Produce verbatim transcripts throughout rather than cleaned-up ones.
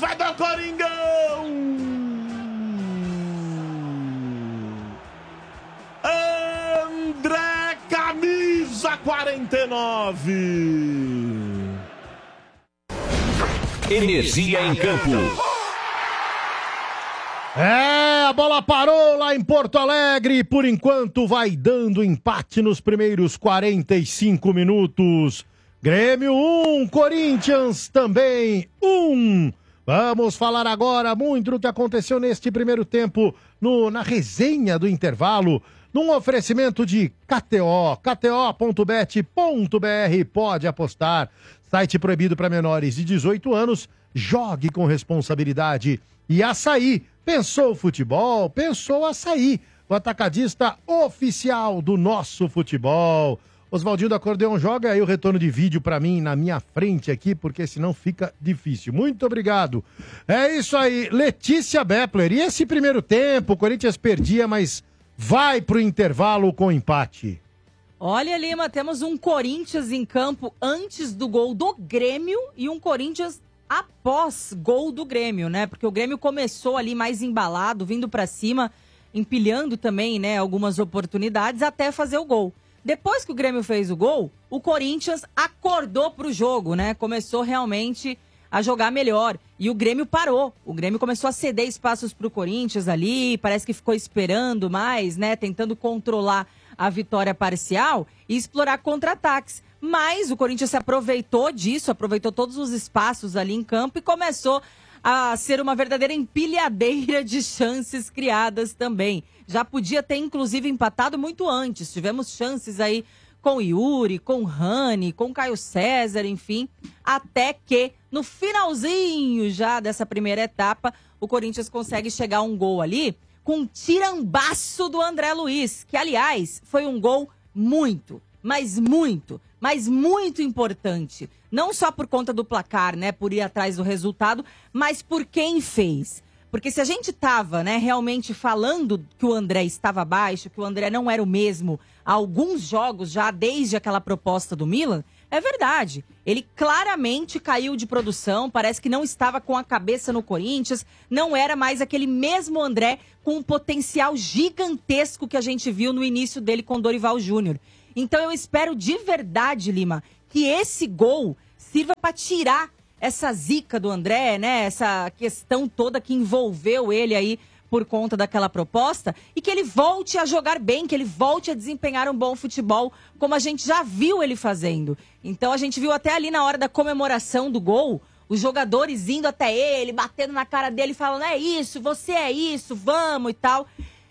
vai dar o Coringão! André, camisa quarenta e nove. Energia em campo. É, a bola parou lá em Porto Alegre, por enquanto vai dando empate nos primeiros quarenta e cinco minutos. Grêmio um, Corinthians também um. Vamos falar agora muito do que aconteceu neste primeiro tempo no, na resenha do intervalo, num oferecimento de K T O, K T O ponto bet ponto b r, pode apostar. Site proibido para menores de dezoito anos, jogue com responsabilidade. E Açaí, pensou futebol, pensou Açaí, o atacadista oficial do nosso futebol. Oswaldinho do Acordeão, joga aí o retorno de vídeo pra mim na minha frente aqui, porque senão fica difícil. Muito obrigado. É isso aí, Letícia Bepler. E esse primeiro tempo, o Corinthians perdia, mas vai pro intervalo com empate. Olha, Lima, temos um Corinthians em campo antes do gol do Grêmio e um Corinthians após gol do Grêmio, né? Porque o Grêmio começou ali mais embalado, vindo pra cima, empilhando também, né, algumas oportunidades até fazer o gol. Depois que o Grêmio fez o gol, o Corinthians acordou pro jogo, né? Começou realmente a jogar melhor. E o Grêmio parou. O Grêmio começou a ceder espaços pro Corinthians ali, parece que ficou esperando mais, né? Tentando controlar a vitória parcial e explorar contra-ataques. Mas o Corinthians se aproveitou disso, aproveitou todos os espaços ali em campo e começou a ser uma verdadeira empilhadeira de chances criadas também. Já podia ter, inclusive, empatado muito antes. Tivemos chances aí com Yuri, com Rani, com Caio César, enfim. Até que, no finalzinho já dessa primeira etapa, o Corinthians consegue chegar a um gol ali com um tirambaço do André Luiz, que, aliás, foi um gol muito, mas muito, mas muito importante. Não só por conta do placar, né, por ir atrás do resultado, mas por quem fez. Porque se a gente estava, né, realmente falando que o André estava abaixo, que o André não era o mesmo há alguns jogos já, desde aquela proposta do Milan, é verdade. Ele claramente caiu de produção, parece que não estava com a cabeça no Corinthians, não era mais aquele mesmo André com um potencial gigantesco que a gente viu no início dele com Dorival Júnior. Então eu espero de verdade, Lima, que esse gol sirva para tirar essa zica do André, né? Essa questão toda que envolveu ele aí por conta daquela proposta e que ele volte a jogar bem, que ele volte a desempenhar um bom futebol, como a gente já viu ele fazendo. Então a gente viu até ali na hora da comemoração do gol, os jogadores indo até ele, batendo na cara dele, falando, é isso, você é isso, vamos e tal.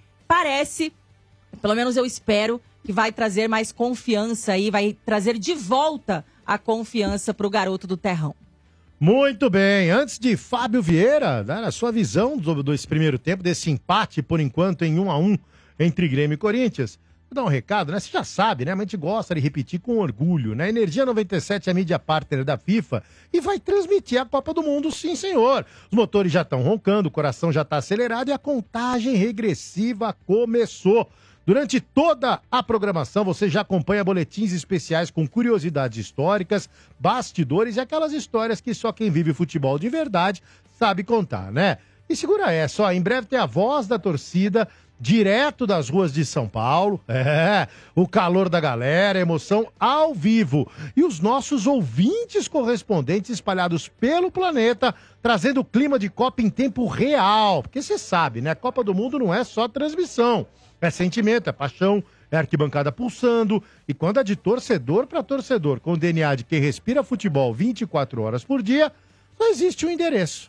Parece, pelo menos eu espero, que vai trazer mais confiança aí, vai trazer de volta a confiança para o garoto do Terrão. Muito bem, antes de Fábio Vieira, dar a sua visão do, desse primeiro tempo, desse empate, por enquanto, em um a um entre Grêmio e Corinthians, vou dar um recado, né? Você já sabe, né? Mas a gente gosta de repetir com orgulho, né? Energia noventa e sete é a mídia partner da FIFA e vai transmitir a Copa do Mundo, sim, senhor. Os motores já estão roncando, o coração já está acelerado e a contagem regressiva começou. Durante toda a programação, você já acompanha boletins especiais com curiosidades históricas, bastidores e aquelas histórias que só quem vive futebol de verdade sabe contar, né? E segura essa, ó, em breve tem a voz da torcida, direto das ruas de São Paulo, é, o calor da galera, emoção ao vivo. E os nossos ouvintes correspondentes espalhados pelo planeta, trazendo o clima de Copa em tempo real. Porque você sabe, né? Copa do Mundo não é só transmissão. É sentimento, é paixão, é arquibancada pulsando. E quando é de torcedor para torcedor, com o D N A de quem respira futebol vinte e quatro horas por dia, só existe um endereço.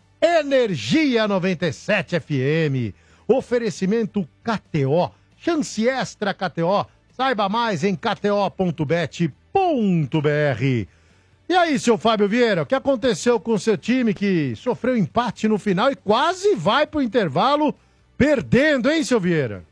Energia noventa e sete F M. Oferecimento K T O. Chance extra K T O. Saiba mais em k t o ponto bet ponto b r. E aí, seu Fábio Vieira, o que aconteceu com o seu time que sofreu empate no final e quase vai pro intervalo perdendo, hein, seu Vieira?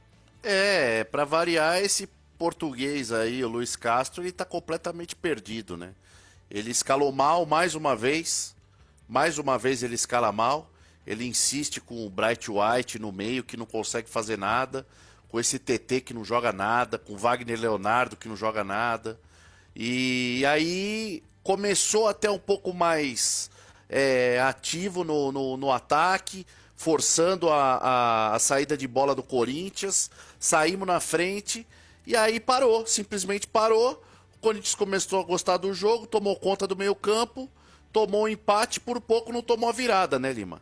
É, pra variar, esse português aí, o Luiz Castro, ele tá completamente perdido, né? Ele escalou mal mais uma vez, mais uma vez ele escala mal, ele insiste com o Bright White no meio, que não consegue fazer nada, com esse T T que não joga nada, com o Wagner Leonardo que não joga nada, e aí começou até um pouco mais é, ativo no, no, no ataque, forçando a, a, a saída de bola do Corinthians, saímos na frente e aí parou, simplesmente parou. O Corinthians começou a gostar do jogo, tomou conta do meio campo, tomou um empate, por pouco não tomou a virada, né, Lima?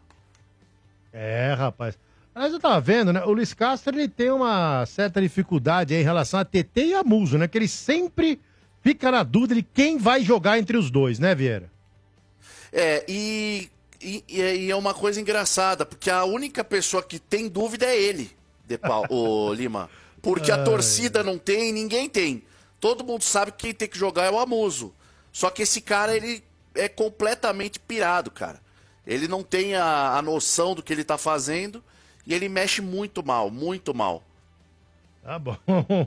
É, rapaz. Mas eu tava vendo, né? O Luiz Castro, ele tem uma certa dificuldade aí em relação a T T e a Muso, né? Que ele sempre fica na dúvida de quem vai jogar entre os dois, né, Vieira? É, e, e, e é uma coisa engraçada, porque a única pessoa que tem dúvida é ele, De Paulo, o Lima. Porque a torcida não tem, ninguém tem. Todo mundo sabe que quem tem que jogar é o Amuso. Só que esse cara, ele é completamente pirado, cara. Ele não tem a, a noção do que ele tá fazendo e ele mexe muito mal, muito mal. Tá bom.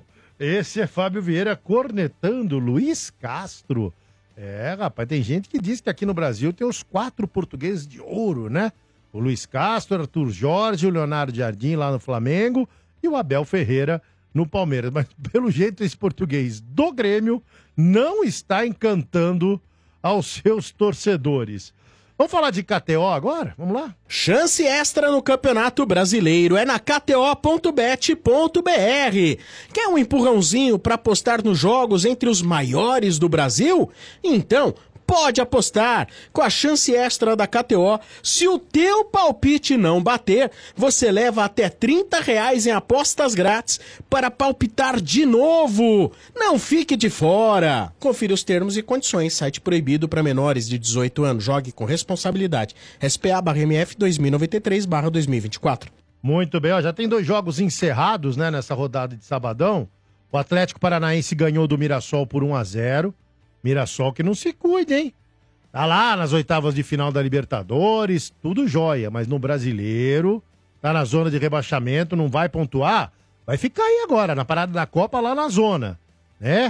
Esse é Fábio Vieira cornetando Luiz Castro. É, rapaz, tem gente que diz que aqui no Brasil tem os quatro portugueses de ouro, né? O Luiz Castro, Arthur Jorge, o Leonardo Jardim lá no Flamengo e o Abel Ferreira no Palmeiras. Mas, pelo jeito, esse português do Grêmio não está encantando aos seus torcedores. Vamos falar de K T O agora? Vamos lá? Chance extra no Campeonato Brasileiro é na K T O ponto bet ponto b r. Quer um empurrãozinho para apostar nos jogos entre os maiores do Brasil? Então, pode apostar. Com a chance extra da K T O, se o teu palpite não bater, você leva até trinta reais em apostas grátis para palpitar de novo. Não fique de fora. Confira os termos e condições. Site proibido para menores de dezoito anos. Jogue com responsabilidade. S P A barra M F dois mil e noventa e três barra dois mil e vinte e quatro. Muito bem, ó, já tem dois jogos encerrados, né, nessa rodada de sabadão. O Atlético Paranaense ganhou do Mirassol por um a zero. Mirassol que não se cuide, hein? Tá lá nas oitavas de final da Libertadores, tudo jóia, mas no Brasileiro, tá na zona de rebaixamento, não vai pontuar, vai ficar aí agora, na parada da Copa, lá na zona, né?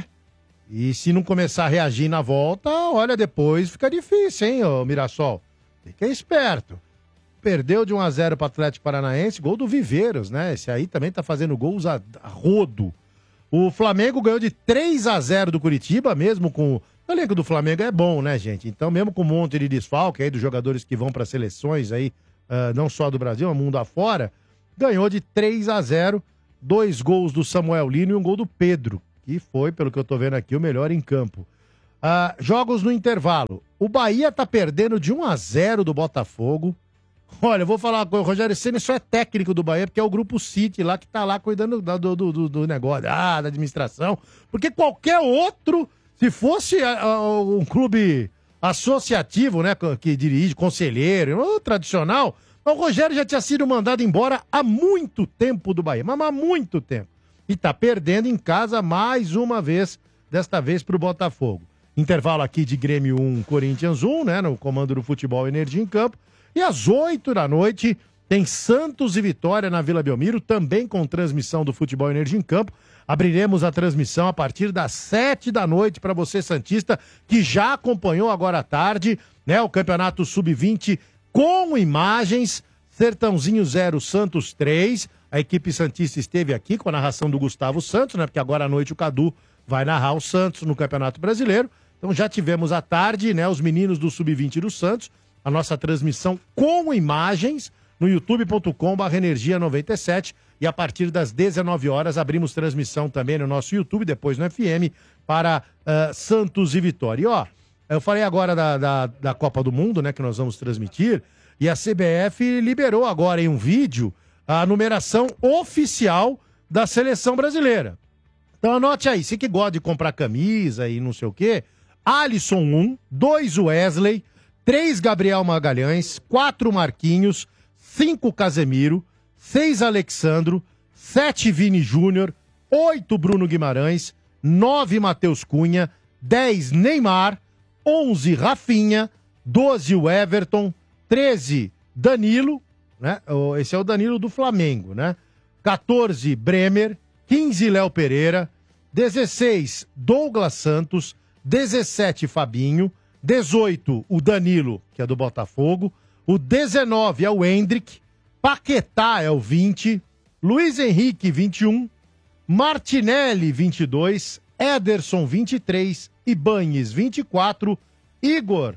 E se não começar a reagir na volta, olha, depois fica difícil, hein, ô Mirassol? Fica esperto. Perdeu de um a zero para o Atlético Paranaense, gol do Viveiros, né? Esse aí também tá fazendo gols a, a rodo. O Flamengo ganhou de três a zero do Curitiba, mesmo com... O elenco do Flamengo é bom, né, gente? Então, mesmo com um monte de desfalque aí dos jogadores que vão para seleções aí, uh, não só do Brasil, mas mundo afora, ganhou de três a zero, dois gols do Samuel Lino e um gol do Pedro, que foi, pelo que eu tô vendo aqui, o melhor em campo. Uh, jogos no intervalo. O Bahia tá perdendo de um a zero do Botafogo. Olha, eu vou falar com o Rogério Ceni, só é técnico do Bahia, porque é o Grupo City lá que tá lá cuidando do, do, do, do negócio, ah, da administração. Porque qualquer outro, se fosse uh, um clube associativo, né, que dirige, conselheiro, uh, tradicional, o Rogério já tinha sido mandado embora há muito tempo do Bahia, mas há muito tempo. E tá perdendo em casa mais uma vez, desta vez pro Botafogo. Intervalo aqui de Grêmio um, Corinthians um, né, no comando do Futebol Energia em Campo. E às oito da noite tem Santos e Vitória na Vila Belmiro, também com transmissão do Futebol Energia em Campo. Abriremos a transmissão a partir das sete da noite para você, santista, que já acompanhou agora à tarde, né, o Campeonato sub vinte com imagens. Sertãozinho zero, Santos três. A equipe santista esteve aqui com a narração do Gustavo Santos, né, porque agora à noite o Cadu vai narrar o Santos no Campeonato Brasileiro. Então já tivemos à tarde, né, os meninos do sub vinte do Santos, a nossa transmissão com imagens no youtube ponto com barra energia noventa e sete, e a partir das dezenove horas abrimos transmissão também no nosso YouTube, depois no F M, para uh, Santos e Vitória. E ó, eu falei agora da, da, da Copa do Mundo, né, que nós vamos transmitir, e a C B F liberou agora em um vídeo a numeração oficial da seleção brasileira. Então anote aí, você que gosta de comprar camisa e não sei o quê, Alisson um, dois Wesley, três Gabriel Magalhães, quatro Marquinhos, cinco Casemiro, seis Alexandro, sete Vini Júnior, oito Bruno Guimarães, nove Matheus Cunha, dez Neymar, onze Rafinha, doze o Everton, treze Danilo, né? Esse é o Danilo do Flamengo, né? quatorze Bremer, quinze Léo Pereira, dezesseis Douglas Santos, dezessete Fabinho, dezoito, o Danilo, que é do Botafogo. O dezenove é o Hendrick. Paquetá é o vinte. Luiz Henrique, vinte e um. Martinelli, vinte e dois. Ederson, vinte e três. Ibañez, vinte e quatro. Igor,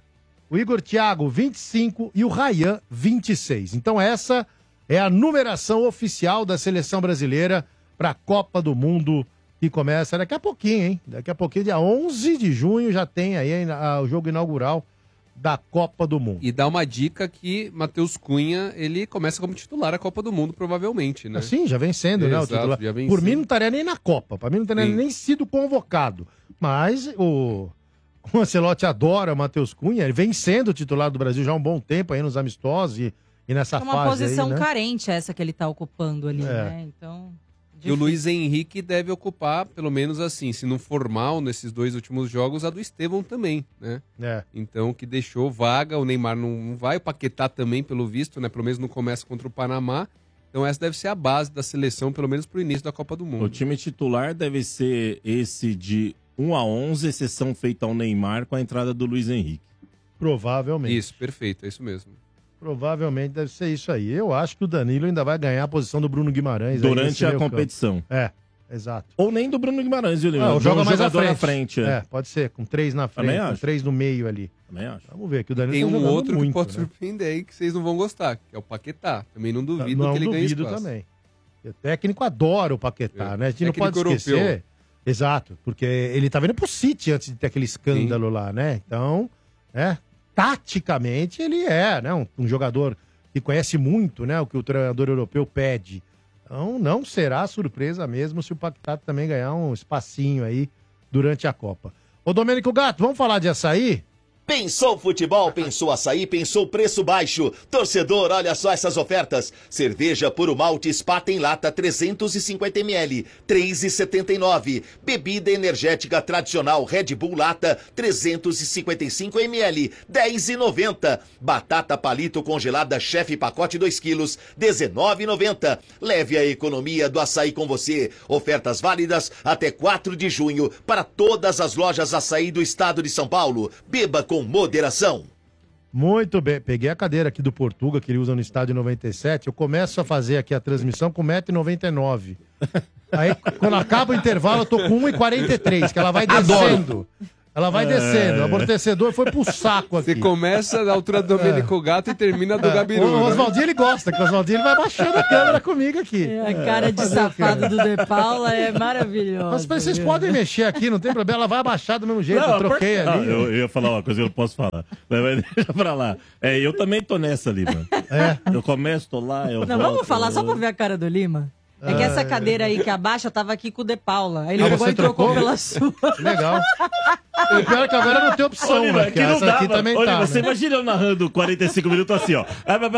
o Igor Thiago, vinte e cinco e o Ryan, vinte e seis. Então essa é a numeração oficial da seleção brasileira para a Copa do Mundo, que começa daqui a pouquinho, hein? Daqui a pouquinho, dia onze de junho, já tem aí a, o jogo inaugural da Copa do Mundo. E dá uma dica que Matheus Cunha, ele começa como titular a Copa do Mundo, provavelmente, né? Sim, já vem sendo, né, o Exato, titular. já vem Por sendo. mim não estaria nem na Copa, para mim não estaria Sim. nem sido convocado. Mas o, o Ancelotti adora o Matheus Cunha, ele vem sendo titular do Brasil já há um bom tempo aí nos amistosos e, e nessa É uma fase posição aí, né? carente essa que ele tá ocupando ali, É. né? Então. E o Luiz Henrique deve ocupar, pelo menos assim, se não for mal nesses dois últimos jogos, a do Estevão também, né? É. Então, que deixou vaga, o Neymar não, não vai, o Paquetá também, pelo visto, né? Pelo menos não começa contra o Panamá. Então essa deve ser a base da seleção, pelo menos pro início da Copa do Mundo. O time titular deve ser esse de um a onze, exceção feita ao Neymar com a entrada do Luiz Henrique. Provavelmente. Isso, perfeito, é isso mesmo. Provavelmente deve ser isso aí. Eu acho que o Danilo ainda vai ganhar a posição do Bruno Guimarães. aí Durante nesse a meio campo. competição. É, exato. Ou nem do Bruno Guimarães, viu, Lima? Ah, Do joga mais à jogador frente. na frente. É, pode ser, com três na frente, Também com acho. três no meio ali. Também acho. Vamos ver, que o Danilo Tem tá um jogando outro muito, que pode né? surpreender aí que vocês não vão gostar, que é o Paquetá. Também não duvido não que ele ganhe duvido espaço. também. O técnico adora o Paquetá, É. né? A gente não Técnico pode esquecer. europeu. Exato, porque ele tá vindo pro City antes de ter aquele escândalo lá, né? Então, né? Taticamente ele é, né? Um, um jogador que conhece muito, né? O que o treinador europeu pede. Então não será surpresa mesmo se o Paquetá também ganhar um espacinho aí durante a Copa. Ô Domênico Gato, vamos falar de açaí? Pensou futebol, pensou açaí, pensou preço baixo. Torcedor, olha só essas ofertas. Cerveja Puro Malte Spaten Lata trezentos e cinquenta mililitros, três reais e setenta e nove centavos. Bebida energética tradicional Red Bull Lata trezentos e cinquenta e cinco mililitros, dez reais e noventa centavos. Batata palito congelada Chefe pacote dois quilos, dezenove reais e noventa centavos. Leve a economia do açaí com você. Ofertas válidas até quatro de junho para todas as lojas açaí do estado de São Paulo. Beba com moderação. Muito bem, peguei a cadeira aqui do Portuga que ele usa no estádio noventa e sete. Eu começo a fazer aqui a transmissão com um metro e noventa e nove. Aí, quando acaba o intervalo, eu tô com um e quarenta e três, que ela vai descendo. Ela vai descendo. O amortecedor foi pro saco aqui. Você começa da altura do Domênico Gato e termina do Gabiru. O né? Oswaldinho, ele gosta, que o Oswaldinho ele vai baixando a câmera comigo aqui. A cara de safado do De Paula é maravilhosa. Mas vocês viu? podem mexer aqui, não tem problema. Ela vai abaixar do mesmo jeito. eu troquei por- ali. Ah, eu, eu ia falar uma coisa que eu não posso falar. Mas, mas deixa pra lá. É, eu também tô nessa ali, mano. É. Eu começo, tô lá, eu Não, volto, vamos falar só eu- pra ver a cara do Lima. É que essa cadeira aí que abaixa tava aqui com o De Paula. Aí ele Ah, pegou você e trocou trocou? pela sua. Legal. O pior é que agora não tem opção, Ô, Lima, né? que não essa dá, aqui mano. também Ô, tá. Lima, você né? imagina eu narrando quarenta e cinco minutos assim, ó.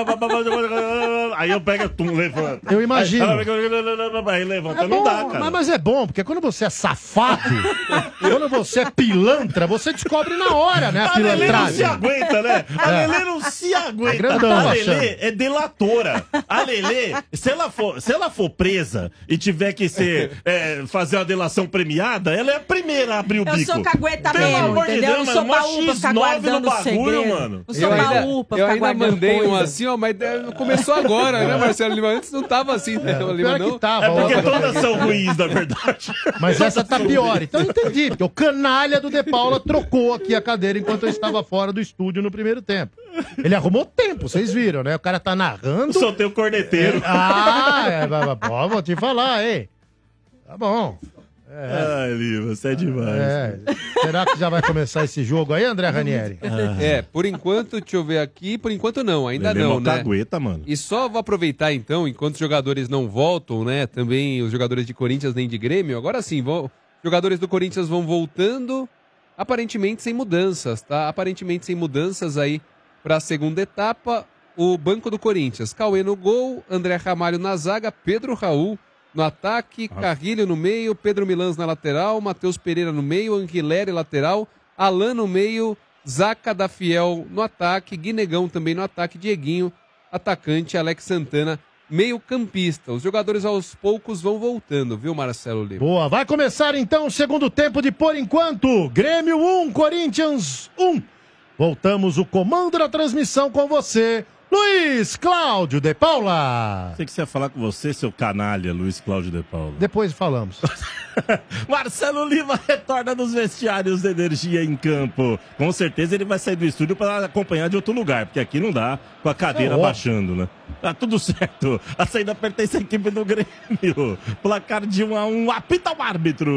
Aí eu pego, tum, levanto. Eu imagino. Aí levanta, É não bom, dá, cara. Mas, mas é bom, porque quando você é safado, quando você é pilantra, você descobre na hora, né? A A Lelê não se pilantragem. aguenta, né? A É. Lelê não se aguenta. grandão, a Lelê achando. é delatora. A Lelê, se ela for, se ela for presa e tiver que ser, é, fazer uma delação premiada, ela é a primeira a abrir o Eu bico. sou cagueta Pelo mesmo, amor de entendeu? Deus, Eu sou mano, mó baú pra ficar X nove guardando no bagulho, segredo. mano. Eu sou Eu ainda, baú pra eu ficar ainda guardando mandei um coisa. assim, ó, mas é, começou agora, né, Marcelo Lima? Antes não tava assim, né, O Lima, pior é não? que tava. É porque ó. todas são ruins, na verdade. Mas essa tá pior. Então eu entendi, porque o canalha do De Paula trocou aqui a cadeira enquanto eu estava fora do estúdio no primeiro tempo. Ele arrumou tempo, vocês viram, né? O cara tá narrando. Soltei o corneteiro. Ah, é, vai- vai- ó, vou te falar, hein? Tá bom. Ai, Lima, você é demais. É. Será que já vai começar esse jogo aí, André Ranieri? É, por enquanto, deixa eu ver aqui, por enquanto não, ainda Lelê é não, mó né? cagueta, mano. E só vou aproveitar então, enquanto os jogadores não voltam, né? Também os jogadores de Corinthians nem de Grêmio. Agora sim, vão, jogadores do Corinthians vão voltando, aparentemente sem mudanças, tá? Aparentemente sem mudanças aí para a segunda etapa. O banco do Corinthians: Cauê no gol, André Ramalho na zaga, Pedro Raul no ataque, Carrilho no meio, Pedro Milans na lateral, Matheus Pereira no meio, Anguilera lateral, Alan no meio, Zaca da Fiel no ataque, Guinegão também no ataque, Dieguinho, atacante, Alex Santana, meio campista. Os jogadores aos poucos vão voltando, viu, Marcelo Lima? Boa, vai começar então o segundo tempo de Por Enquanto. Grêmio um, Corinthians um. Voltamos o comando da transmissão com você, Luiz Cláudio de Paula. Sei que você ia falar com você, seu canalha, Luiz Cláudio de Paula. Depois falamos. Marcelo Lima retorna nos vestiários da Energia em campo. Com certeza ele vai sair do estúdio para acompanhar de outro lugar, porque aqui não dá com a cadeira É baixando, né? Tá tudo certo. A saída pertence à equipe do Grêmio. Placar de um a um, apita o árbitro.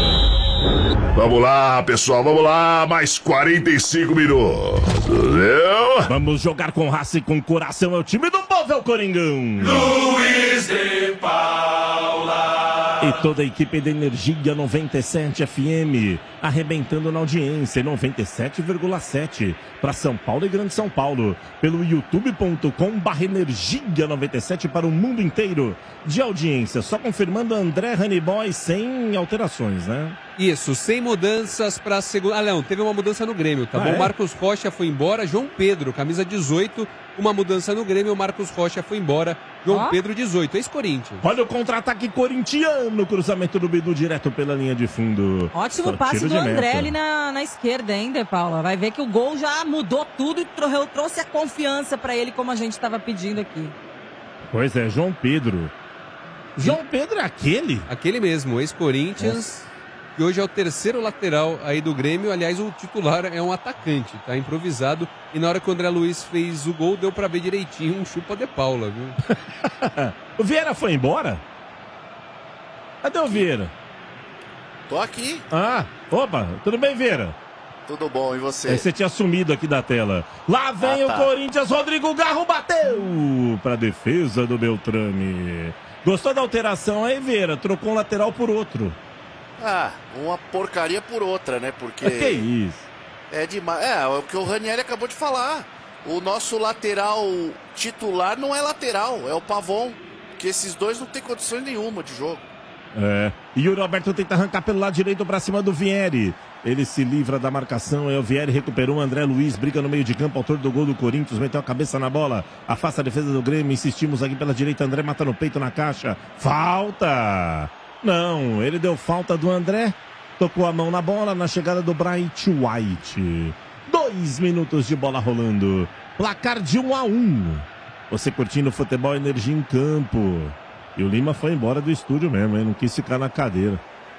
Vamos lá, pessoal, vamos lá. Mais quarenta e cinco minutos. Entendeu? Vamos jogar com raça e com coração. É o time do povo, é o Coringão. Luiz de Paula. E toda a equipe da Energia noventa e sete F M, arrebentando na audiência, noventa e sete vírgula sete para São Paulo e Grande São Paulo, pelo youtube ponto com barra energia noventa e sete para o mundo inteiro de audiência. Só confirmando André Honeyboy sem alterações, né? Isso, sem mudanças para a segunda. Ah, não, teve uma mudança no Grêmio, tá Ah, bom? é? Marcos Rocha foi embora, João Pedro, camisa dezoito, uma mudança no Grêmio, Marcos Rocha foi embora, João Ó. Pedro dezoito, ex-Corinthians. Olha o contra-ataque corintiano, cruzamento do Bidu direto pela linha de fundo. Ótimo Só passe tiro do de André meta. ali na, na esquerda, hein, De Paula? Vai ver que o gol já mudou tudo e trou- trouxe a confiança pra ele, como a gente estava pedindo aqui. Pois é, João Pedro. João Pedro é aquele? Aquele mesmo, ex-Corinthians, que hoje é o terceiro lateral aí do Grêmio. Aliás, o titular é um atacante, tá improvisado. E na hora que o André Luiz fez o gol, deu pra ver direitinho um chupa de Paula, viu? O Vieira foi embora? Cadê o Vieira? Tô aqui. Ah, opa, tudo bem, Vieira? Tudo bom, e você? Aí você tinha sumido aqui da tela. Lá vem Ah, o tá. Corinthians, Rodrigo Garro bateu pra defesa do Beltrame. Gostou da alteração aí, Vieira? Trocou um lateral por outro. Ah, uma porcaria por outra, né? Porque Que isso? é demais. É, é o que o Ranieri acabou de falar. O nosso lateral titular não é lateral, é o Pavon. Que esses dois não tem condições nenhuma de jogo. É. E o Roberto tenta arrancar pelo lado direito pra cima do Vieri. Ele se livra da marcação. É o Vieri, recuperou o André Luiz. Briga no meio de campo, autor do gol do Corinthians. Meteu a cabeça na bola. Afasta a defesa do Grêmio. Insistimos aqui pela direita. André mata no peito na caixa. Falta! Não, ele deu falta do André. Tocou a mão na bola na chegada do Bright White. Dois minutos de bola rolando. Placar de um a um. Você curtindo futebol, Energia em campo. E o Lima foi embora do estúdio mesmo, hein? Não quis ficar na cadeira.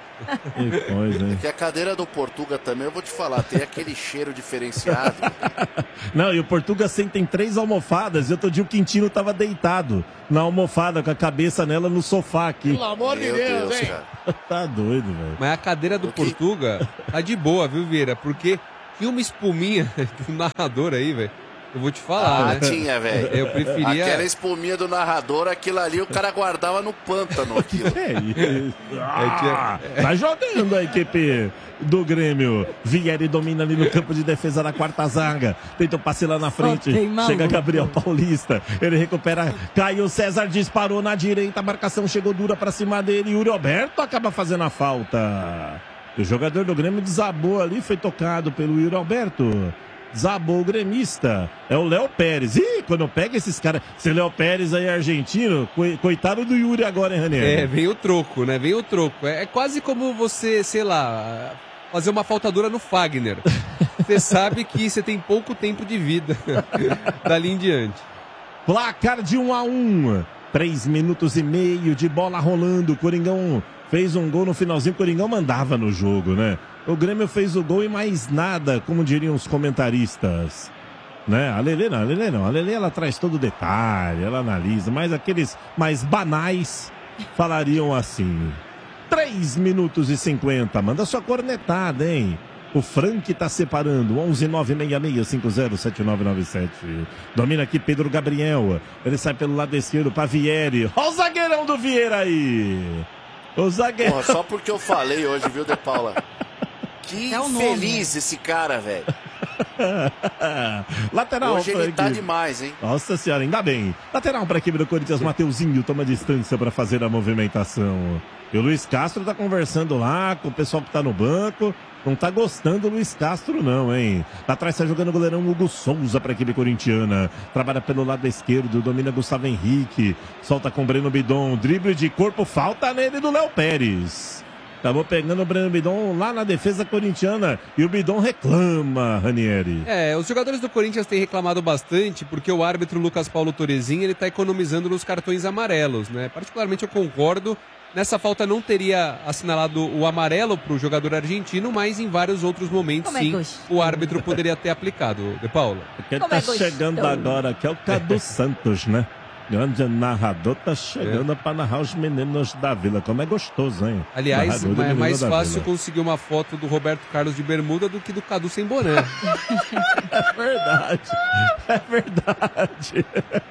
Que coisa, hein? Que a cadeira do Portuga também, eu vou te falar, tem aquele cheiro diferenciado. Não, e o Portuga senta em três almofadas. E outro dia o Quintino tava deitado na almofada, com a cabeça nela no sofá aqui. Pelo amor de Meu Deus, Deus, hein? cara. Tá doido, velho. Mas a cadeira do O que- Portuga tá de boa, viu, Vieira? Porque tinha uma espuminha do narrador aí, velho. Eu vou te falar, Ah, né? tinha, velho. Eu preferia... Aquela espuminha do narrador, aquilo ali o cara guardava no pântano, aquilo. É isso. Ah, tá jogando a equipe do Grêmio. Vieri domina ali no campo de defesa da quarta zaga. Tenta o passe lá na frente. tem maluco. Chega Gabriel Paulista. Ele recupera. Caio César disparou na direita. A marcação chegou dura pra cima dele. Yuri Alberto acaba fazendo a falta. O jogador do Grêmio desabou ali. Foi tocado pelo Yuri Alberto. Desabou o gremista. É o Léo Pérez. Ih, quando pega esses caras. Esse Léo Pérez aí argentino. coi- Coitado do Yuri agora, hein, Ranieri? É, vem o troco, né? Vem o troco. É, é quase como você, sei lá, fazer uma faltadura no Fagner. Você sabe que você tem pouco tempo de vida dali em diante. Placar de um a um. Três minutos e meio de bola rolando. O Coringão fez um gol no finalzinho. O Coringão mandava no jogo, né? O Grêmio fez o gol e mais nada, como diriam os comentaristas. Né? A Lelê não, a Lelê não. A Lelê, ela traz todo o detalhe, ela analisa. Mas aqueles mais banais falariam assim. Três minutos e cinquenta. Manda sua cornetada, hein? O Frank tá separando. onze nove seis seis cinco zero sete nove nove sete. Domina aqui Pedro Gabriel. Ele sai pelo lado esquerdo para Vieri. Olha o zagueirão do Vieira aí. O zagueirão. Porra, só porque eu falei hoje, viu, De Paula? Que É o nome, feliz esse cara, velho. Lateral. Hoje ele Frank. tá demais, hein? Nossa senhora, ainda bem. Lateral para a equipe do Corinthians. Mateuzinho toma distância para fazer a movimentação. E o Luiz Castro tá conversando lá com o pessoal que tá no banco. Não tá gostando do Luiz Castro, não, hein? Lá atrás tá jogando o goleirão Hugo Souza para a equipe corintiana. Trabalha pelo lado esquerdo, domina Gustavo Henrique. Solta com Breno Bidon. Drible de corpo, falta nele do Léo Pérez. Acabou pegando o Breno Bidon lá na defesa corintiana. E o Bidon reclama, Ranieri. É, os jogadores do Corinthians têm reclamado bastante porque o árbitro Lucas Paulo Torrezinha, ele tá economizando nos cartões amarelos, né? Particularmente eu concordo. Nessa falta não teria assinalado o amarelo para o jogador argentino, mas em vários outros momentos, Como é sim, gostoso. o árbitro poderia ter aplicado. De Paula. Quem Como tá é gostoso. chegando agora aqui é o Cadu Santos, né? Grande narrador tá chegando é. para narrar os meninos da Vila. Como é gostoso, hein? Aliás, Narrador do é Menino mais da fácil Vila. conseguir uma foto do Roberto Carlos de bermuda do que do Cadu sem boné. É verdade. É verdade.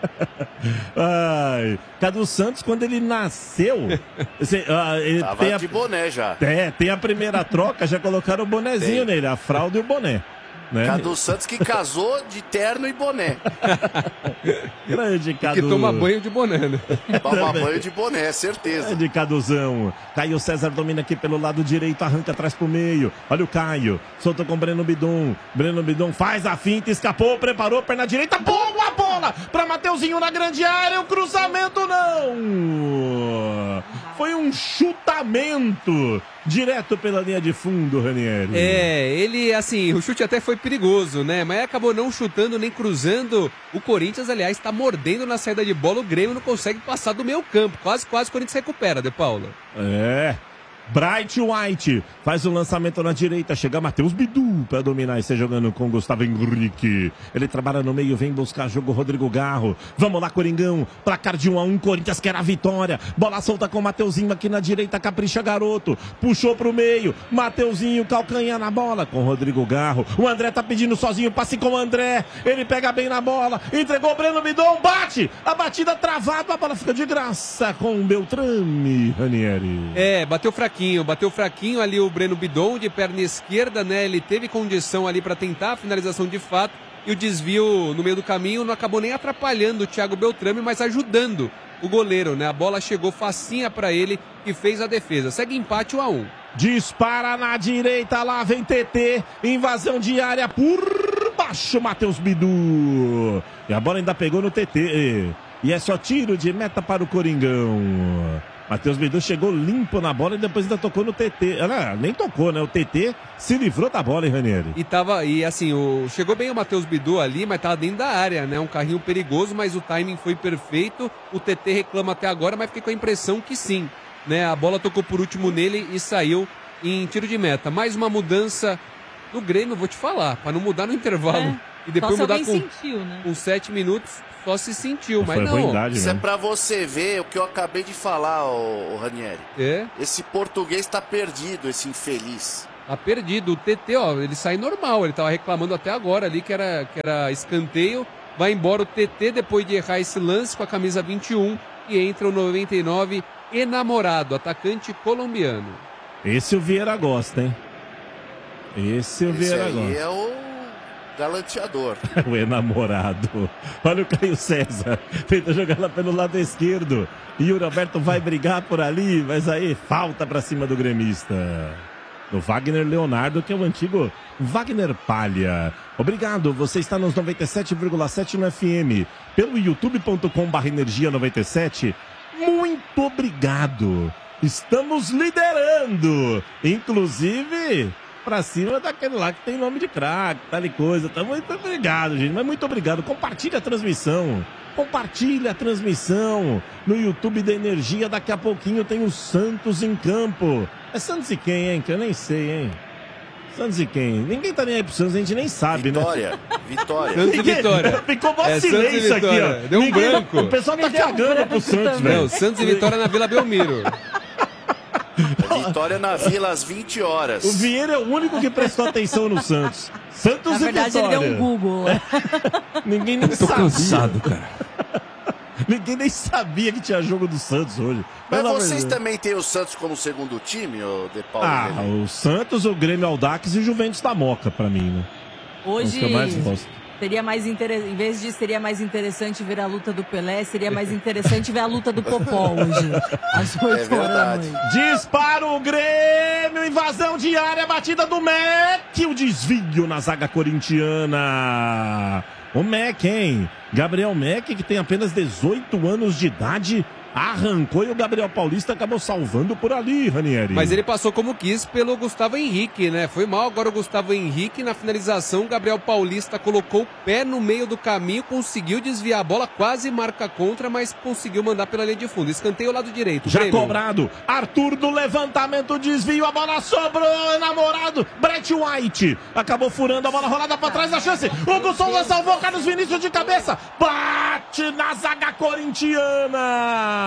Ai, Cadu Santos, quando ele nasceu, assim, ah, ele Tava tem a, de boné já. é, tem a primeira troca, já colocaram o bonezinho Tem. nele, a fralda e o boné. Né? Cadu Santos que casou de terno e boné. Grande Cadu. Que toma banho de boné, né? Toma banho de boné, certeza. É de Caduzão. Caio César domina aqui pelo lado direito, arranca atrás pro meio. Olha o Caio, solta com o Breno Bidon. Breno Bidon faz a finta, escapou, preparou, perna direita, boa a bola pra Mateuzinho na grande área, o cruzamento não! Foi um chutamento direto pela linha de fundo, Ranieri. É, ele, assim, o chute até foi perigoso, né? Mas acabou não chutando nem cruzando. O Corinthians, aliás, tá mordendo na saída de bola. O Grêmio não consegue passar do meio campo. Quase, quase o Corinthians recupera, De Paula. É. Bright White faz o lançamento na direita, chega Matheus Bidu para dominar e ser jogando com Gustavo Henrique. Ele trabalha no meio, vem buscar jogo Rodrigo Garro. Vamos lá, Coringão, placar de um a um, Corinthians quer a vitória. Bola solta com o Mateuzinho aqui na direita, capricha garoto. Puxou pro meio, Mateuzinho calcanha na bola com Rodrigo Garro. O André tá pedindo sozinho, passe com o André. Ele pega bem na bola, entregou o Breno Bidon, bate. A batida travada, a bola fica de graça com o Beltrame, Ranieri. É, bateu fraquinho. Bateu fraquinho ali o Breno Bidon de perna esquerda, né? Ele teve condição ali para tentar a finalização de fato e o desvio no meio do caminho não acabou nem atrapalhando o Thiago Beltrame, mas ajudando o goleiro, né? A bola chegou facinha para ele e fez a defesa. Segue empate um a um. Dispara na direita, lá vem T T, invasão de área por baixo, Matheus Bidu. E a bola ainda pegou no T T. E é só tiro de meta para o Coringão. Matheus Bidu chegou limpo na bola e depois ainda tocou no T T. Ela nem tocou, né? O T T se livrou da bola, hein, Ranieri? E tava, e assim, o, chegou bem o Matheus Bidu ali, mas tava dentro da área, né? Um carrinho perigoso, mas o timing foi perfeito. O T T reclama até agora, mas fiquei com a impressão que sim, né? A bola tocou por último nele e saiu em tiro de meta. Mais uma mudança no Grêmio, vou te falar, para não mudar no intervalo. É. E depois Só se mudar alguém com, sentiu, né? com sete minutos, só se sentiu, mas Foi não. ruindade Isso é mesmo. pra você ver o que eu acabei de falar, ô, ô Ranieri. É, Esse português tá perdido, esse infeliz. tá perdido. O T T, ó, ele sai normal, ele tava reclamando até agora ali que era, que era escanteio. Vai embora o T T depois de errar esse lance com a camisa vinte e um e entra o noventa e nove, enamorado, atacante colombiano. Esse o Vieira gosta, hein? Esse o Esse Vieira aí gosta. é o galanteador. O enamorado. Olha o Caio César. Tenta jogar lá pelo lado esquerdo. E o Roberto vai brigar por ali, mas aí falta pra cima do gremista. O Wagner Leonardo, que é o antigo Wagner Palha. Obrigado, você está nos noventa e sete vírgula sete no F M. Pelo youtube ponto com barra energia noventa e sete. Muito obrigado. Estamos liderando. Inclusive pra cima daquele lá que tem nome de craque, tal e coisa. Tá muito obrigado, gente. Mas muito obrigado. Compartilha a transmissão. Compartilha a transmissão no YouTube da Energia. Daqui a pouquinho tem o Santos em campo. É Santos e quem, hein? Que eu nem sei, hein? Santos e quem? Ninguém tá nem aí pro Santos, a gente nem sabe, Vitória, né? Vitória. Santos e Ninguém- Vitória. Ficou mó É, silêncio Santos e aqui, Vitória. ó. Deu um Ninguém- branco. O pessoal tá Me deu um cagando branco pro Santos, também. velho. Não, Santos e Vitória na Vila Belmiro. Vitória na Vila às vinte horas. O Vieira é o único que prestou atenção no Santos. Santos Na verdade, e ele Vitória. deu um Google. né? Ninguém nem Tô sabia. cansado, cara. Ninguém nem sabia que tinha jogo do Santos hoje. Mas Pelo amor de vocês Deus. também têm o Santos como segundo time, ô De Paulo? Ah, o Santos, o Grêmio Audax e o Juventus da Moca, pra mim, né? Os que eu mais Hoje gosto. seria mais interessante, em vez de seria mais interessante ver a luta do Pelé, seria mais interessante ver a luta do Popó hoje, às oito horas da verdade. noite. Dispara o Grêmio, invasão de área, batida do Mac, o desvio na zaga corintiana. O Mac, hein? Gabriel Mac, que tem apenas dezoito anos de idade, arrancou e o Gabriel Paulista acabou salvando por ali, Ranieri. Mas ele passou como quis pelo Gustavo Henrique, né? Foi mal agora o Gustavo Henrique na finalização. O Gabriel Paulista colocou o pé no meio do caminho, conseguiu desviar a bola, quase marca contra, mas conseguiu mandar pela linha de fundo. Escanteio ao lado direito. Já Grêmio. cobrado. Arthur do levantamento, desvio, a bola sobrou, enamorado. Brett White acabou furando a bola rolada pra trás da chance. Hugo Souza salvou, Carlos Vinícius de cabeça. Bate na zaga corintiana.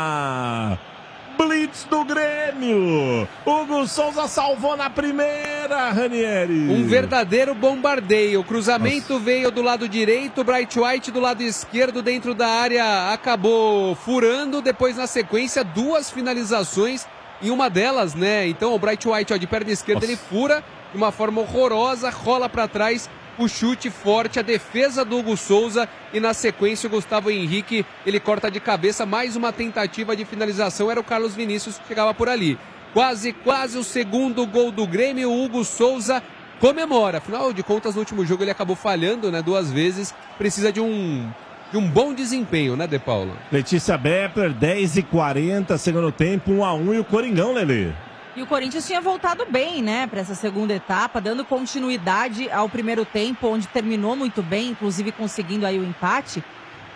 Blitz do Grêmio. Hugo Souza salvou na primeira, Ranieri. Um verdadeiro bombardeio. O cruzamento Nossa. veio do lado direito, Bright White do lado esquerdo dentro da área acabou furando. Depois, na sequência, duas finalizações e uma delas, né? Então, o Bright White, ó, de perna esquerda, Nossa. ele fura de uma forma horrorosa, rola para trás. O chute forte, a defesa do Hugo Souza e na sequência o Gustavo Henrique, ele corta de cabeça, mais uma tentativa de finalização, era o Carlos Vinícius que chegava por ali. Quase, quase o segundo gol do Grêmio, o Hugo Souza comemora. Afinal de contas, no último jogo ele acabou falhando, né, duas vezes, precisa de um, de um bom desempenho, né, De Paula? Letícia Bepper, dez e quarenta, segundo tempo, um a um e o Coringão, Lelê. E o Corinthians tinha voltado bem, né, para essa segunda etapa, dando continuidade ao primeiro tempo, onde terminou muito bem, inclusive conseguindo aí o empate.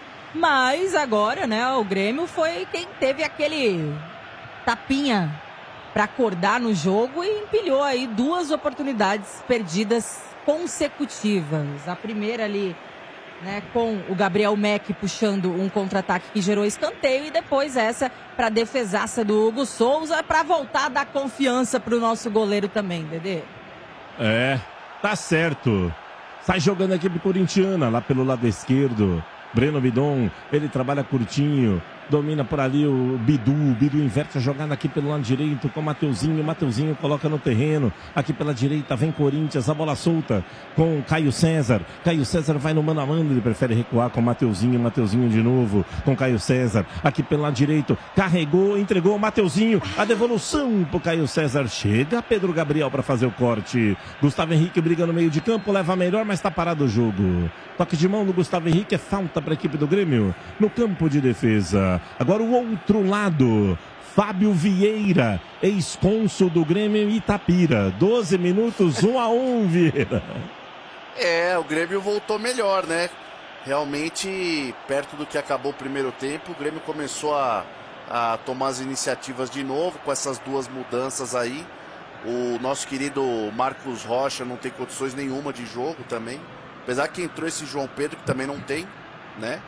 Mas agora, né, o Grêmio foi quem teve aquele tapinha para acordar no jogo e empilhou aí duas oportunidades perdidas consecutivas. A primeira ali, né, com o Gabriel Meck puxando um contra-ataque que gerou escanteio e depois essa para defesaça do Hugo Souza para voltar a dar confiança para o nosso goleiro também, Dedê. É, tá certo. Sai jogando a equipe corintiana lá pelo lado esquerdo. Breno Bidon, ele trabalha curtinho. Domina por ali o Bidu. O Bidu inverte a jogada aqui pelo lado direito com o Mateuzinho. Mateuzinho coloca no terreno. Aqui pela direita vem Corinthians. A bola solta com Caio César. Caio César vai no mano a mano. Ele prefere recuar com o Mateuzinho. Mateuzinho de novo com Caio César. Aqui pelo lado direito. Carregou, entregou o Mateuzinho. A devolução pro Caio César. Chega Pedro Gabriel para fazer o corte. Gustavo Henrique briga no meio de campo. Leva melhor, mas tá parado o jogo. Toque de mão do Gustavo Henrique. É falta para a equipe do Grêmio no campo de defesa. Agora o outro lado, Fábio Vieira, ex-cônsul do Grêmio Itapira. doze minutos, um a um, Vieira. É, o Grêmio voltou melhor, né? Realmente, perto do que acabou o primeiro tempo, o Grêmio começou a, a tomar as iniciativas de novo com essas duas mudanças aí. O nosso querido Marcos Rocha não tem condições nenhuma de jogo também. Apesar que entrou esse João Pedro, que também não tem, né?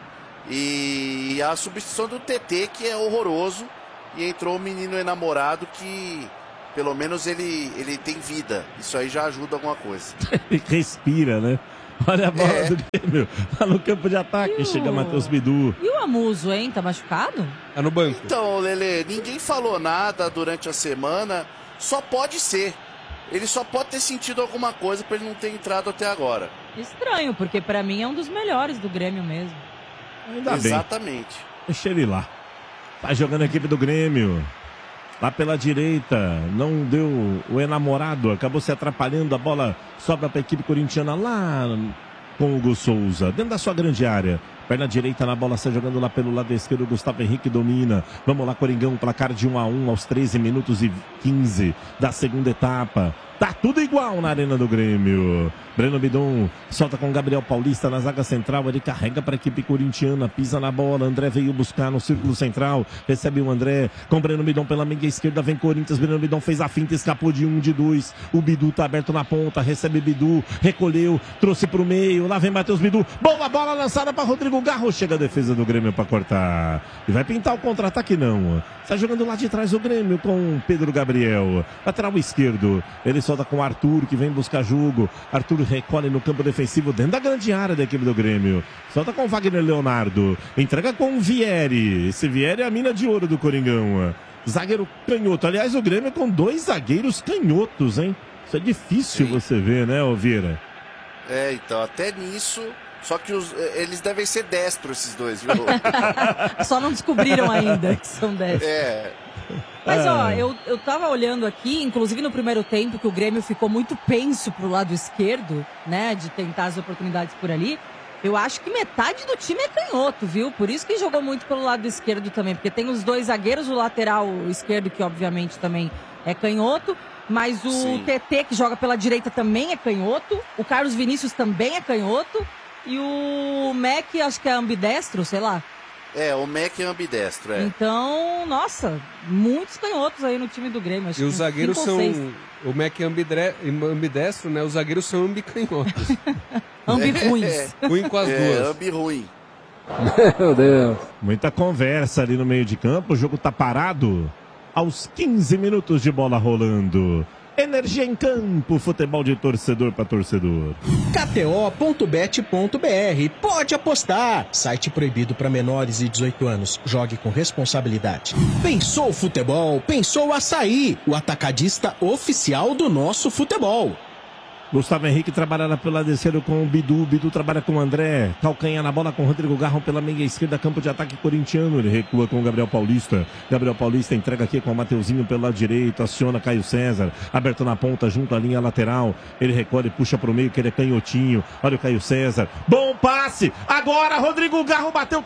E a substituição do T T, que é horroroso, e entrou o menino enamorado que pelo menos ele, ele tem vida. Isso aí já ajuda alguma coisa. Ele respira, né? Olha a bola é. do Grêmio lá no campo de ataque. E chega o... Matheus Bidu. E o Amuso, hein? Tá machucado? Tá no banco. Então, Lelê, ninguém falou nada durante a semana. Só pode ser. Ele só pode ter sentido alguma coisa pra ele não ter entrado até agora. Estranho, porque pra mim é um dos melhores do Grêmio mesmo. Ainda Exatamente. Bem. Deixa ele lá. Tá jogando a equipe do Grêmio. Lá pela direita. Não deu o enamorado. Acabou se atrapalhando. A bola sobra pra equipe corintiana lá com o Hugo Souza. Dentro da sua grande área. Perna direita na bola, sai jogando lá pelo lado esquerdo. Gustavo Henrique domina. Vamos lá, Coringão. Placar de um a um aos treze minutos e quinze da segunda etapa. Tá tudo igual na arena do Grêmio. Breno Bidon solta com Gabriel Paulista na zaga central. Ele carrega para a equipe corintiana. Pisa na bola. André veio buscar no círculo central. Recebe o André com Breno Bidon pela meia esquerda. Vem Corinthians. Breno Bidon fez a finta. Escapou de um, de dois. O Bidu tá aberto na ponta. Recebe Bidu. Recolheu. Trouxe pro meio. Lá vem Matheus Bidu. Boa bola lançada para Rodrigo Garro. Chega a defesa do Grêmio para cortar. E vai pintar o contra-ataque não. Está jogando lá de trás o Grêmio com Pedro Gabriel. Lateral esquerdo. Ele solta com o Arthur, que vem buscar jogo. Arthur recolhe no campo defensivo, dentro da grande área da equipe do Grêmio. Solta com o Wagner Leonardo. Entrega com o Vieri. Esse Vieri é a mina de ouro do Coringão. Zagueiro canhoto. Aliás, o Grêmio é com dois zagueiros canhotos, hein? Isso é difícil Sim. você ver, né, Vieira? É, então, até nisso... Só que os, eles devem ser destros, esses dois, viu? Só não descobriram ainda que são destros. É. Mas, ó, eu, eu tava olhando aqui, inclusive no primeiro tempo, que o Grêmio ficou muito penso pro lado esquerdo, né? De tentar as oportunidades por ali. Eu acho que metade do time é canhoto, viu? Por isso que jogou muito pelo lado esquerdo também, porque tem os dois zagueiros, o lateral esquerdo, que obviamente também é canhoto, mas o Sim. T T, que joga pela direita, também é canhoto, o Carlos Vinícius também é canhoto, e o Mac, acho que é ambidestro, sei lá. É, o Mac é ambidestro, é. Então, nossa, muitos canhotos aí no time do Grêmio. Acho E que os zagueiros cinco ou seis. são... O Mac é ambidre- ambidestro, né? Os zagueiros são ambicanhotos. Ambi-ruins. Ruim com as É, duas. ambi-ruim. Meu Deus. Muita conversa ali no meio de campo. O jogo tá parado aos quinze minutos de bola rolando. Energia em campo, futebol de torcedor para torcedor. K T O ponto bet ponto B R. Pode apostar. Site proibido para menores de dezoito anos. Jogue com responsabilidade. Pensou futebol? Pensou Açaí, o atacadista oficial do nosso futebol. Gustavo Henrique trabalhará pelo lado esquerdo com o Bidu. Bidu trabalha com o André. Calcanha na bola com o Rodrigo Garro pela meia esquerda. Campo de ataque corintiano. Ele recua com o Gabriel Paulista. Gabriel Paulista entrega aqui com o Mateuzinho pelo lado direito. Aciona Caio César. Aberto na ponta junto à linha lateral. Ele recolhe, puxa pro meio que ele é canhotinho. Olha o Caio César. Bom passe. Agora Rodrigo Garro bateu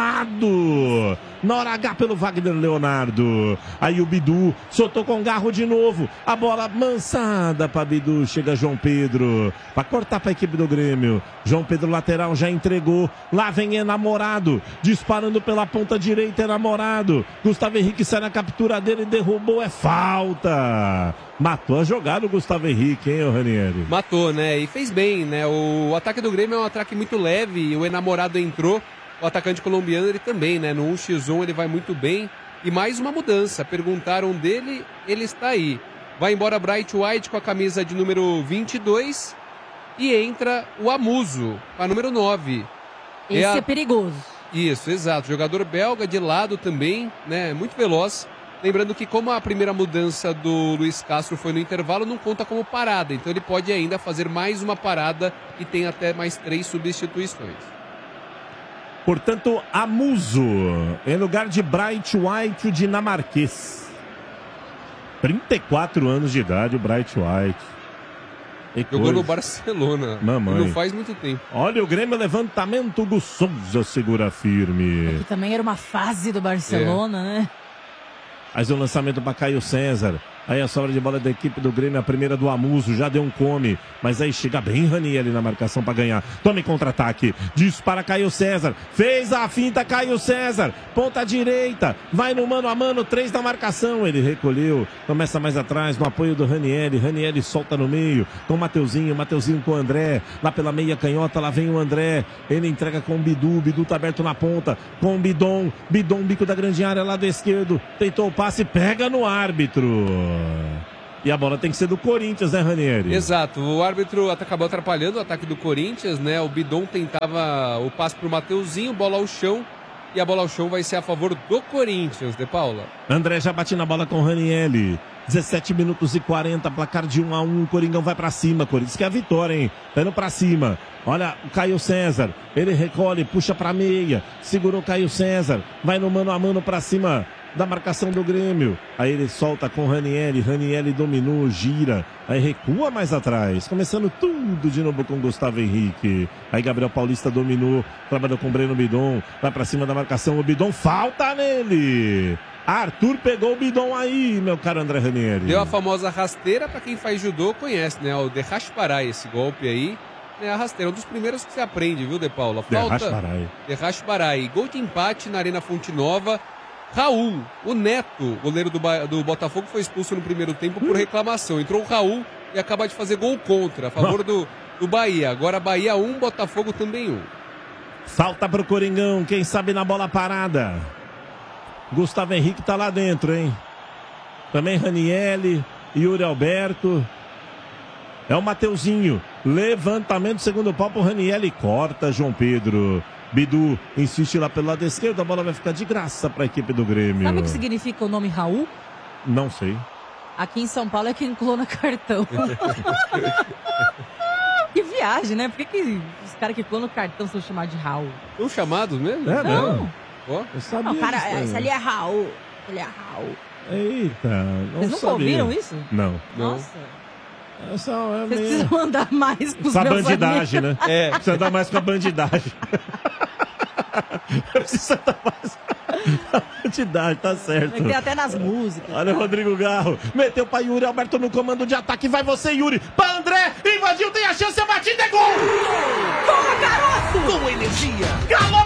travado. Na hora H pelo Wagner Leonardo. Aí o Bidu soltou com o Garro de novo. A bola mansada para Bidu. Chega João Pedro para cortar para a equipe do Grêmio. João Pedro lateral já entregou. Lá vem Enamorado. Disparando pela ponta direita, Enamorado. Gustavo Henrique sai na captura dele, derrubou, é falta. Matou a jogada o Gustavo Henrique, hein, Ranieri? Matou, né? E fez bem, né? O ataque do Grêmio é um ataque muito leve. E o Enamorado entrou. O atacante colombiano, ele também, né? No um contra um ele vai muito bem. E mais uma mudança. Perguntaram dele, ele está aí. Vai embora Bright White com a camisa de número vinte e dois. E entra o Amuso, com a número nove. Esse é, a... é perigoso. Isso, exato. Jogador belga de lado também, né? Muito veloz. Lembrando que como a primeira mudança do Luiz Castro foi no intervalo, não conta como parada. Então ele pode ainda fazer mais uma parada e tem até mais três substituições. Portanto, Amuso, em lugar de Bright White, o dinamarquês. trinta e quatro anos de idade, o Bright White. E Jogou coisa. no Barcelona. Mamãe. Não faz muito tempo. Olha o Grêmio, levantamento do Souza, segura firme. Que também era uma fase do Barcelona, é. né? Mas o lançamento para Caio César. Aí a sobra de bola da equipe do Grêmio, a primeira do Amuso, já deu um come. Mas aí chega bem Ranieri ali na marcação para ganhar. Tome contra-ataque. Dispara Caio César. Fez a finta Caio César. Ponta direita. Vai no mano a mano. Três na marcação. Ele recolheu. Começa mais atrás no apoio do Ranieri. Ranieri solta no meio com o Mateuzinho. Mateuzinho com o André. Lá pela meia canhota. Lá vem o André. Ele entrega com o Bidu. Bidu tá aberto na ponta. Com o Bidon. Bidon, bico da grande área, lado esquerdo. Tentou o passe. Pega no árbitro. E a bola tem que ser do Corinthians, né, Ranieri? Exato, o árbitro acabou atrapalhando o ataque do Corinthians, né? O Bidon tentava o passe pro Mateuzinho, bola ao chão. E a bola ao chão vai ser a favor do Corinthians, De Paula. André já bate na bola com o Ranieri. dezessete minutos e quarenta, placar de um a um. O Coringão vai pra cima, Corinthians que é a vitória, hein? Tá indo pra cima. Olha o Caio César. Ele recolhe, puxa pra meia. Segurou o Caio César. Vai no mano a mano pra cima da marcação do Grêmio. Aí ele solta com o Ranieri. Ranieri dominou, gira. Aí recua mais atrás. Começando tudo de novo com o Gustavo Henrique. Aí Gabriel Paulista dominou. Trabalhou com o Breno Bidon. Vai pra cima da marcação. O Bidon falta nele. Arthur pegou o Bidon aí, meu caro André Ranieri. Deu a famosa rasteira, pra quem faz judô conhece, né? O Derrashparai, esse golpe aí. É a rasteira, um dos primeiros que se aprende, viu, De Paula? Falta Derrashparai. Derrashparai. Gol de empate na Arena Fonte Nova. Raul, o Neto, goleiro do, ba... do Botafogo, foi expulso no primeiro tempo por reclamação. Entrou o Raul e acaba de fazer gol contra, a favor do, do Bahia. Agora Bahia um, Botafogo também um. Falta pro Coringão, quem sabe na bola parada. Gustavo Henrique tá lá dentro, hein? Também Ranieri, Yuri Alberto. É o Mateuzinho. Levantamento, segundo pau pro Ranieri. Corta João Pedro. Bidu insiste lá pelo lado esquerdo. A bola vai ficar de graça pra equipe do Grêmio. Sabe o que significa o nome Raul? Não sei. Aqui em São Paulo é quem clona cartão. Que viagem, né? Por que, que os caras que clonam cartão são chamados de Raul? São chamados mesmo? É, não. não. Ó, eu sabia Não, cara, disso, esse ali é Raul. Ele é Raul. Eita, não Vocês nunca sabia. ouviram isso? Não. Não. Nossa. Essa é Vocês precisam andar mais com os Com a meus bandidagem, amigos. né? É. Precisa andar mais com a bandidagem. Precisa andar mais com a bandidagem, tá certo. Tem até nas músicas. Olha o Rodrigo Garro. Meteu pra Yuri Alberto no comando de ataque. Vai você, Yuri. Pra André. Invadiu, tem a chance. A batida é gol! Boa, garoto! Com energia. Galo